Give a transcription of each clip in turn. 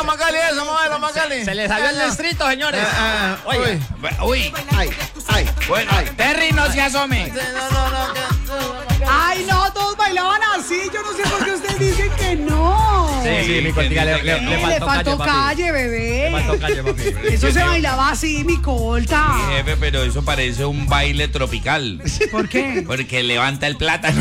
Magali, eso, modelo, Magali. Se le salió el distrito, señores. Oye. Uy. Ay. Bueno, Terry, no se asome. Ay, no, todos bailaban así. Yo no sé por qué ustedes dicen que no. Sí, mi cortica Le faltó calle, bebé. Le faltó calle, papi. Eso se bailaba así, mi colta. Sí, jefe, pero eso parece un baile tropical. ¿Por qué? Porque levanta el plátano.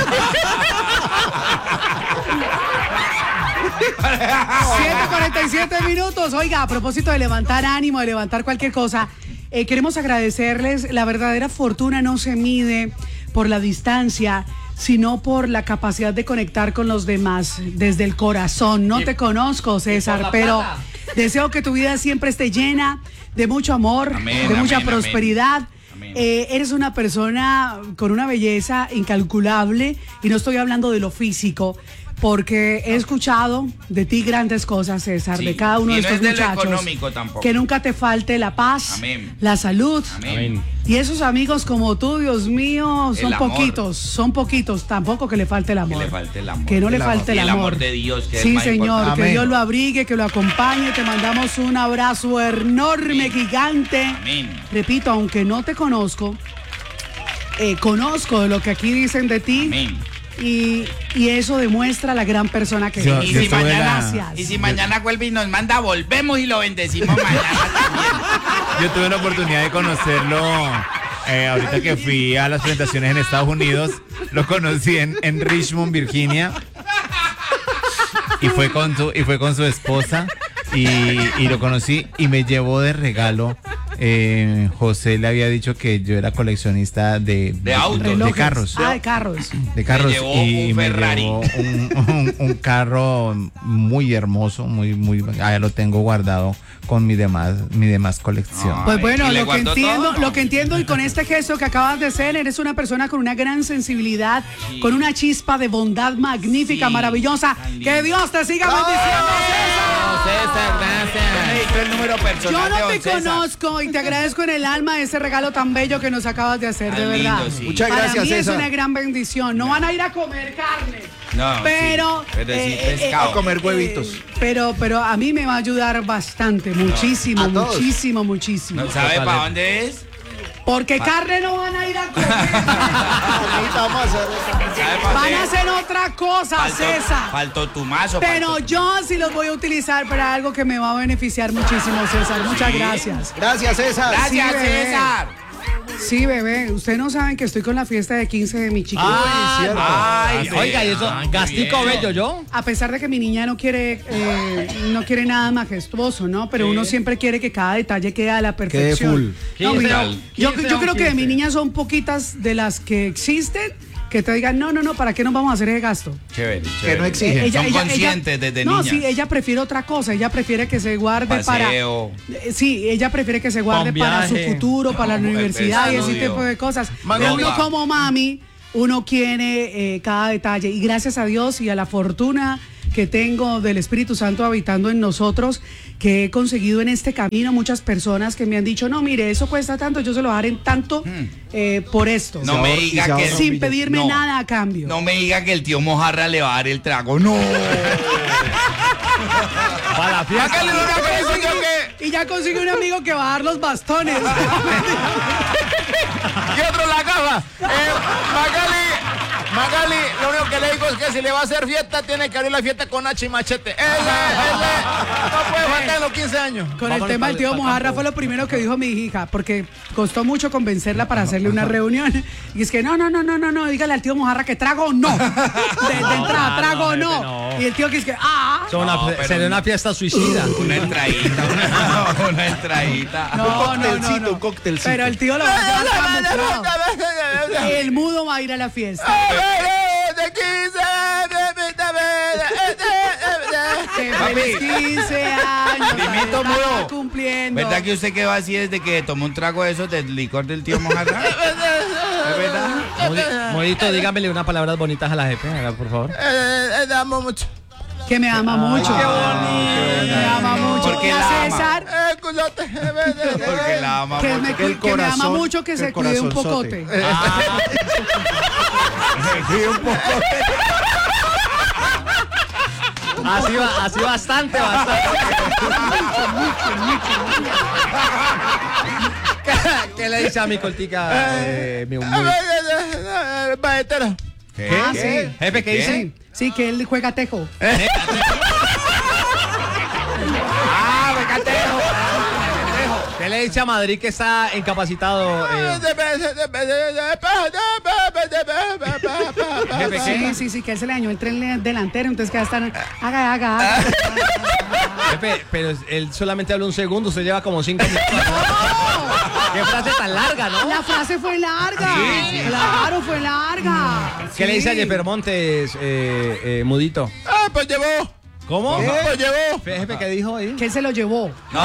7:47 minutos. Oiga, a propósito de levantar ánimo, de levantar cualquier cosa, queremos agradecerles. La verdadera fortuna no se mide por la distancia, sino por la capacidad de conectar con los demás desde el corazón. No te conozco, César, pero deseo que tu vida siempre esté llena de mucho amor, Amén, de mucha amén, prosperidad. amén. Eres una persona con una belleza incalculable y no estoy hablando de lo físico, porque he escuchado de ti grandes cosas, César, Sí. de cada uno Y de no estos es de lo muchachos. económico tampoco. Que nunca te falte la paz, Amén. la salud. Amén. Y esos amigos como tú, Dios mío, son El amor. son poquitos, tampoco que le falte el amor. Que le falte el amor. Que no le falte Y el el amor. amor de Dios, que es sí, más señor, importante. que Amén. Dios lo abrigue, que lo acompañe. Te mandamos un abrazo enorme, Amén. gigante. Amén. Repito, aunque no te conozco, conozco lo que aquí dicen de ti. Amén. Y eso demuestra la gran persona que Yo- eres. Y si, yo tuve mañana, Gracias. y si mañana vuelve y nos manda, volvemos y lo bendecimos mañana también. Yo tuve la oportunidad de conocerlo ahorita que fui a las presentaciones en Estados Unidos. Lo conocí en Richmond, Virginia. Y fue con su esposa. Y lo conocí y me llevó de regalo. José le había dicho que yo era coleccionista de autos. Relojes. carros. De carros. De carros. llevó Y un me Ferrari. llevó un carro muy hermoso, muy allá lo tengo guardado con mi demás colección. Pues bueno, ¿Y le lo que guardó entiendo, todo? lo que entiendo y con este gesto que acabas de hacer, eres una persona con una gran sensibilidad, con una chispa de bondad magnífica, Sí, maravillosa. tan lindo. Que Dios te siga bendiciendo, César. César, gracias. Necesito el número personal Yo de no don te César. conozco y te agradezco en el alma ese regalo tan bello que nos acabas de hacer, de Tan verdad. lindo, sí. Muchas Para gracias, mí César. es una gran bendición. No van a ir a comer carne. No, Pero, sí, pero sí pescado. A comer huevitos. Pero a mí me va a ayudar bastante, muchísimo, A todos. muchísimo. ¿No sabe para dónde es? Porque carne no van a ir a comer. Ahorita vamos a hacer eso. ¿Sabe para Van dónde a es? hacer otra cosa, César. Faltó tu mazo. Pero yo sí los voy a utilizar para algo que me va a beneficiar muchísimo, César. Muchas gracias. Gracias, César. Gracias, Sí, bebé. César. Sí, bebé. Ustedes no saben que estoy con la fiesta de 15 de mi chiquito. Ay, Oiga, y eso, qué gastico bien. bello, ¿yo? A pesar de que mi niña no quiere nada majestuoso, ¿no? Pero uno siempre quiere que cada detalle quede a la perfección. full. No, mira, 15, yo 15, creo que de 15. mi niña son poquitas de las que existen que te digan, no, ¿para qué nos vamos a hacer ese gasto? Chévere, chévere. Que no exige. Son conscientes desde no, niñas. sí, ella prefiere otra cosa, ella prefiere que se guarde Paseo. sí, ella prefiere que se guarde Un para su viaje. futuro, para la No, universidad y ese estudio. tipo de cosas. Mami, Pero uno papá. como mami, uno quiere cada detalle y gracias a Dios y a la fortuna que tengo del Espíritu Santo habitando en nosotros, que he conseguido en este camino muchas personas que me han dicho, no, mire, eso cuesta tanto, yo se lo daré en tanto por esto. No me diga se que... ahorra Sin pedirme No. nada a cambio. No me diga que el tío Mojarra le va a dar el trago. No. Para la fiesta. Sácale una cosa yo que... Y ya consigue un amigo que va a dar los bastones. Y otro la caja. Magali, lo único que le digo es que si le va a hacer fiesta, tiene que abrir la fiesta con hacha y machete. No puede faltar en los 15 años. Con el Vámonos tema del tío pa'l Mojarra campo. fue lo primero que dijo mi hija, porque costó mucho convencerla para hacerle una reunión. Y es que no, dígale al tío Mojarra que trago no. De entrada, trago jefe, no. no. Y el tío que es que, Sería una fiesta suicida. Una entradita, una entradita. no. Un coctelcito. Pero el tío lo va a llevar camuflado. El mudo va a ir a la fiesta. Que feliz 15 años. Primito está mudo. cumpliendo. ¿Verdad que usted quedó así desde que tomó un trago de esos del licor del tío Mojarra? ¿Es verdad? Modito, dígamele unas palabras bonitas a la jefe, haga, por favor. Te amo mucho. Que me ama mucho. qué bonito. Me ama mucho. Porque Y a la ama. César, Porque la ama que mucho. me, que el que me ama corazón- mucho, que que se el cuide un corazonzote. pocote. Así bastante. ¿Qué le dice a mi cortica? Maestro. Ah, sí. Jefe, ¿qué dice? Sí, que él juega tejo. ¿Qué le dice a Madrid que está incapacitado? Jefe, ¿qué? Sí, que él se le dañó el tren delantero, entonces que ya están. Haga. Jefe, pero él solamente habla un segundo, usted lleva como 5 minutos. ¿Qué frase tan larga, no? La frase fue larga. Sí. Claro, fue larga. ¿Qué le dice a Sí. Jeffer Montes, Mudito? Pues llevó. ¿Cómo? Pues llevó. Jefe, ¿qué dijo ahí? Que él se lo llevó. No.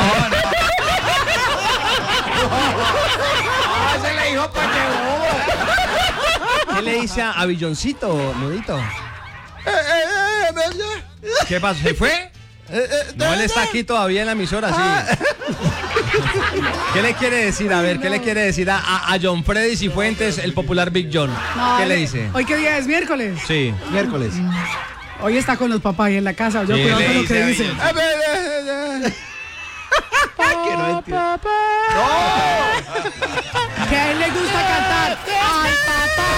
Se le dijo pues ¿Qué le dice a Billoncito, Mudito? ¿Qué pasó? ¿Se fue? No, él está aquí todavía en la emisora, sí. ¿Qué le quiere decir? A ver, ¿qué le quiere decir a John Freddy Cifuentes, el popular Big John? No, ¿Qué le dice? ¿Hoy qué día es? ¿Miércoles? Sí. Miércoles. Hoy está con los papás ahí en la casa. Yo Sí, cuidado le con lo que dice dice. Que no entiendo. Que a él le gusta cantar. Al papá.